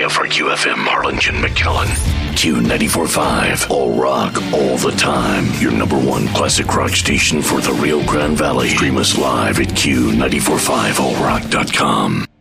area for QFM Harlingen McAllen. Q94.5, all rock, all the time. Your number one classic rock station for the Rio Grande Valley. Stream us live at Q945allrock.com.